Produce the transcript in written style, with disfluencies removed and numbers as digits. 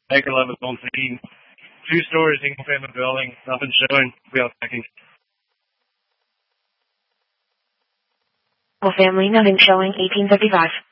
Baker 11 on scene. 2-story single-family building. Nothing showing. We are checking. Family, nothing showing. 1855.